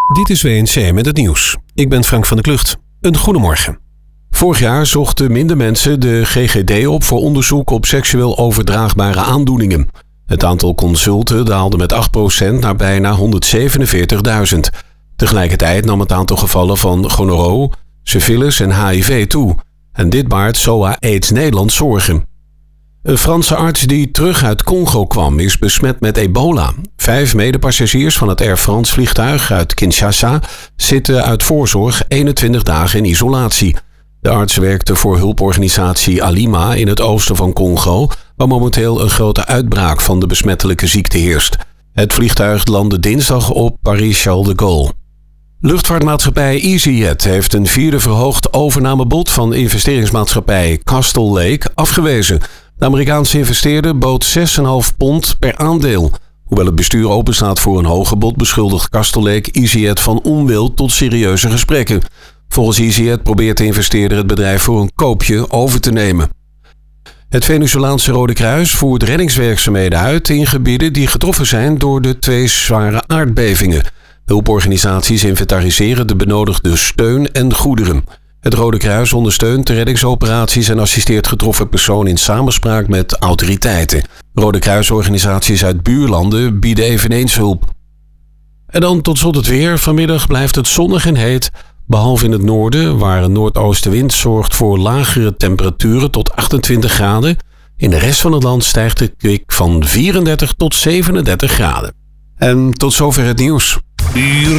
Dit is WNC met het nieuws. Ik ben Frank van der Klucht. Een goedemorgen. Vorig jaar zochten minder mensen de GGD op voor onderzoek op seksueel overdraagbare aandoeningen. Het aantal consulten daalde met 8% naar bijna 147.000. Tegelijkertijd nam het aantal gevallen van gonorroo, syfilis en HIV toe. En dit baart SOA AIDS Nederland zorgen. Een Franse arts die terug uit Congo kwam is besmet met ebola. 5 medepassagiers van het Air France vliegtuig uit Kinshasa zitten uit voorzorg 21 dagen in isolatie. De arts werkte voor hulporganisatie Alima in het oosten van Congo, waar momenteel een grote uitbraak van de besmettelijke ziekte heerst. Het vliegtuig landde dinsdag op Paris-Charles de Gaulle. Luchtvaartmaatschappij EasyJet heeft een 4e verhoogd overnamebod van investeringsmaatschappij Castle Lake afgewezen. De Amerikaanse investeerder bood £6,5 per aandeel. Hoewel het bestuur openstaat voor een hoger bod, beschuldigt Castle Lake EasyJet van onwil tot serieuze gesprekken. Volgens EasyJet probeert de investeerder het bedrijf voor een koopje over te nemen. Het Venezolaanse Rode Kruis voert reddingswerkzaamheden uit in gebieden die getroffen zijn door de 2 zware aardbevingen. Hulporganisaties inventariseren de benodigde steun en goederen. Het Rode Kruis ondersteunt de reddingsoperaties en assisteert getroffen personen in samenspraak met autoriteiten. Rode Kruisorganisaties uit buurlanden bieden eveneens hulp. En dan tot slot het weer. Vanmiddag blijft het zonnig en heet, behalve in het noorden, waar een noordoostenwind zorgt voor lagere temperaturen tot 28 graden. In de rest van het land stijgt de kwik van 34 tot 37 graden. En tot zover het nieuws.